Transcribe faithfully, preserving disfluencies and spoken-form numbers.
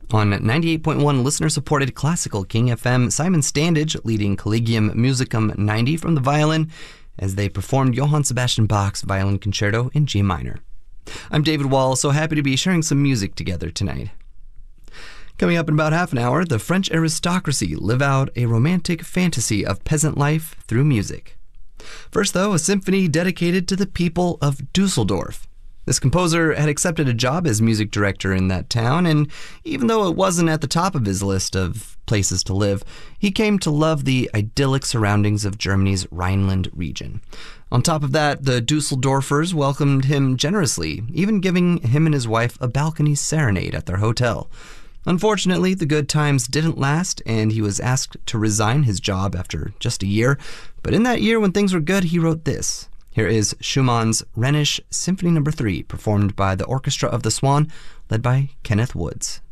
On ninety-eight point one listener-supported classical King F M, Simon Standage leading Collegium Musicum ninety from the violin as they performed Johann Sebastian Bach's Violin Concerto in G minor. I'm David Wall, so happy to be sharing some music together tonight. Coming up in about half an hour, the French aristocracy live out a romantic fantasy of peasant life through music. First, though, a symphony dedicated to the people of Dusseldorf. This composer had accepted a job as music director in that town, and even though it wasn't at the top of his list of places to live, he came to love the idyllic surroundings of Germany's Rhineland region. On top of that, the Dusseldorfers welcomed him generously, even giving him and his wife a balcony serenade at their hotel. Unfortunately, the good times didn't last, and he was asked to resign his job after just a year. But in that year, when things were good, he wrote this. Here is Schumann's Rhenish Symphony Number three, performed by the Orchestra of the Swan, led by Kenneth Woods.